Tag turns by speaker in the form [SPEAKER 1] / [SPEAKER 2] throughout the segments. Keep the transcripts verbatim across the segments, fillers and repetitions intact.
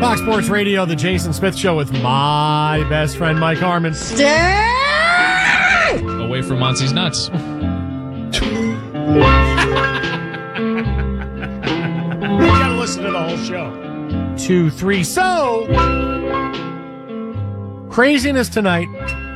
[SPEAKER 1] Fox Sports Radio, the Jason Smith Show with my best friend, Mike Harmon.
[SPEAKER 2] Stay
[SPEAKER 3] away from Monty's nuts.
[SPEAKER 1] You gotta listen to the whole show. Two, three, so craziness tonight.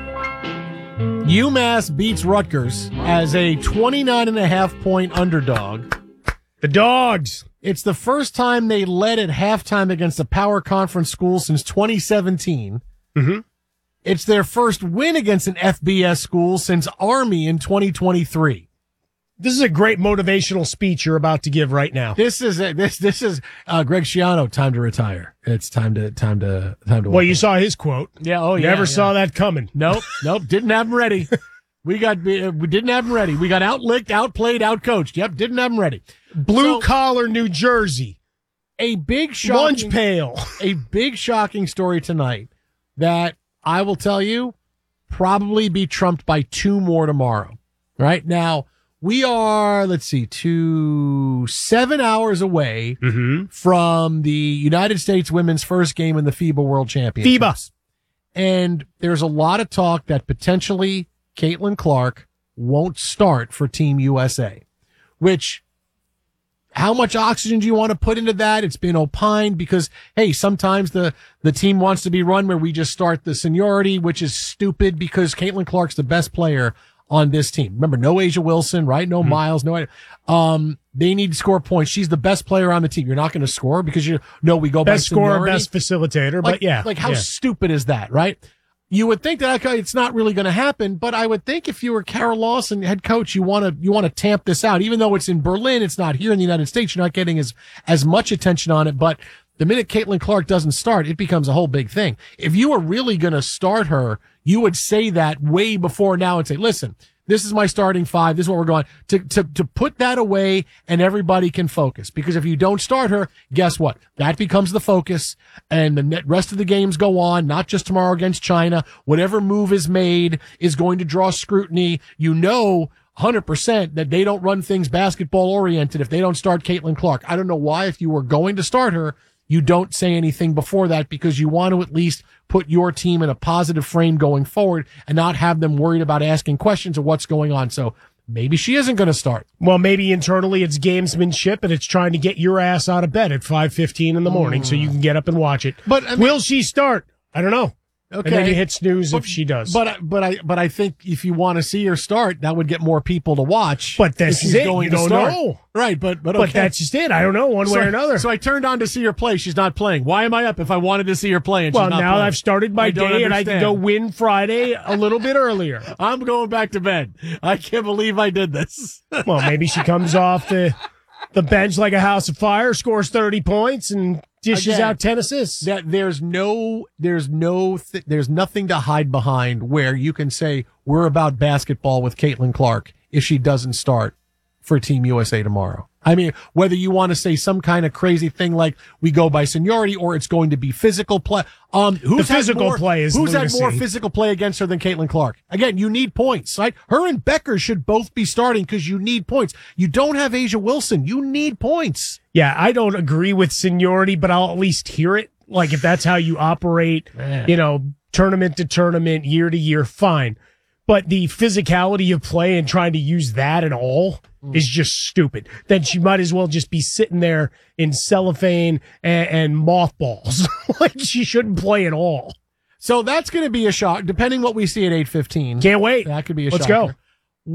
[SPEAKER 1] UMass beats Rutgers as a twenty-nine and a half point underdog.
[SPEAKER 4] The Dogs.
[SPEAKER 1] It's the first time they led at halftime against a power conference school since twenty seventeen.
[SPEAKER 4] Mm-hmm.
[SPEAKER 1] It's their first win against an F B S school since Army in twenty twenty-three.
[SPEAKER 4] This is a great motivational speech you're about to give right now.
[SPEAKER 1] This is a, this this is uh, Greg Schiano. Time to retire. It's time to time to time to.
[SPEAKER 4] Well, you saw his quote.
[SPEAKER 1] Yeah. Oh, yeah.
[SPEAKER 4] Never
[SPEAKER 1] yeah.
[SPEAKER 4] saw that coming.
[SPEAKER 1] Nope. Nope. Didn't have him ready. We got we didn't have him ready. We got outlicked, outplayed, outcoached. Yep. Didn't have him ready.
[SPEAKER 4] Blue
[SPEAKER 1] So,
[SPEAKER 4] collar New Jersey.
[SPEAKER 1] A big shocking,
[SPEAKER 4] Lunch pail.
[SPEAKER 1] A big shocking story tonight that I will tell you probably be trumped by two more tomorrow. Right now, we are, let's see, two, seven hours away
[SPEAKER 4] Mm-hmm.
[SPEAKER 1] from the United States women's first game in the FIBA World Championship.
[SPEAKER 4] FIBA.
[SPEAKER 1] And there's a lot of talk that potentially Caitlin Clark won't start for Team U S A, which, how much oxygen do you want to put into that? It's been opined because, hey, sometimes the, the team wants to be run where we just start the seniority, which is stupid because Caitlin Clark's the best player on this team. Remember, no Asia Wilson, right? No mm-hmm. Miles, no, um, they need to score points. She's the best player on the team. You're not going to score because you know, we go
[SPEAKER 4] best
[SPEAKER 1] by
[SPEAKER 4] scorer,
[SPEAKER 1] seniority.
[SPEAKER 4] best facilitator,
[SPEAKER 1] like,
[SPEAKER 4] but yeah.
[SPEAKER 1] Like how
[SPEAKER 4] yeah.
[SPEAKER 1] stupid is that, right? You would think that, okay, it's not really going to happen, but I would think if you were Carol Lawson, head coach, you want to, you want to tamp this out. Even though it's in Berlin, it's not here in the United States. You're not getting as, as much attention on it. But the minute Caitlin Clark doesn't start, it becomes a whole big thing. If you were really going to start her, you would say that way before now and say, listen, this is my starting five. This is what we're going to, to, to put that away and everybody can focus. Because if you don't start her, guess what? That becomes the focus and the rest of the games go on, not just tomorrow against China. Whatever move is made is going to draw scrutiny. You know, one hundred percent that they don't run things basketball oriented if they don't start Caitlin Clark. I don't know why, if you were going to start her, you don't say anything before that because you want to at least put your team in a positive frame going forward and not have them worried about asking questions of what's going on. So maybe she isn't going to start.
[SPEAKER 4] Well, maybe internally it's gamesmanship and it's trying to get your ass out of bed at five fifteen in the morning mm. so you can get up and watch it.
[SPEAKER 1] But I mean, will
[SPEAKER 4] she start? I don't know. Okay. And then you hit snooze
[SPEAKER 1] but,
[SPEAKER 4] if she does.
[SPEAKER 1] But but I but I think if you want to see her start, that would get more people to watch.
[SPEAKER 4] But this is it.
[SPEAKER 1] Going
[SPEAKER 4] you
[SPEAKER 1] to
[SPEAKER 4] don't
[SPEAKER 1] start.
[SPEAKER 4] know.
[SPEAKER 1] Right, but but okay.
[SPEAKER 4] But that's just it. I don't know one
[SPEAKER 1] so,
[SPEAKER 4] way or another.
[SPEAKER 1] So I turned on to see her play. She's not playing. Why am I up if I wanted to see her play and
[SPEAKER 4] well,
[SPEAKER 1] she's not
[SPEAKER 4] now
[SPEAKER 1] playing?
[SPEAKER 4] I've started my
[SPEAKER 1] I
[SPEAKER 4] day and I can go win Friday a little bit earlier.
[SPEAKER 1] I'm going back to bed. I can't believe I did this.
[SPEAKER 4] Well, maybe she comes off the the bench like a house of fire, scores thirty points, and dishes
[SPEAKER 1] Again,
[SPEAKER 4] out ten assists.
[SPEAKER 1] That there's no, there's no, th- there's nothing to hide behind where you can say we're about basketball with Caitlin Clark if she doesn't start for Team U S A tomorrow. I mean, whether you want to say some kind of crazy thing like we go by seniority or it's going to be physical play. Um, who's
[SPEAKER 4] the physical
[SPEAKER 1] had more,
[SPEAKER 4] play is
[SPEAKER 1] who's
[SPEAKER 4] lunacy.
[SPEAKER 1] had more physical play against her than Caitlin Clark? Again, you need points, right? Her and Becker should both be starting because you need points. You don't have Asia Wilson. You need points.
[SPEAKER 4] Yeah, I don't agree with seniority, but I'll at least hear it. Like if that's how you operate, Man. you know, tournament to tournament, year to year, fine. But the physicality of play and trying to use that at all mm. is just stupid. Then she might as well just be sitting there in cellophane and, and mothballs. Like she shouldn't play at all.
[SPEAKER 1] So that's going to be a shock, depending what we see at eight fifteen.
[SPEAKER 4] Can't wait.
[SPEAKER 1] That could be a
[SPEAKER 4] Let's
[SPEAKER 1] shocker.
[SPEAKER 4] go.